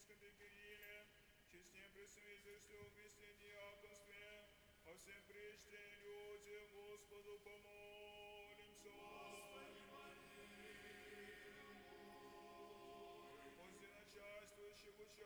епископе Кирилле, честне пресвитерстве, убийстве диаконстве, по всем прежде людям Господу помолимся.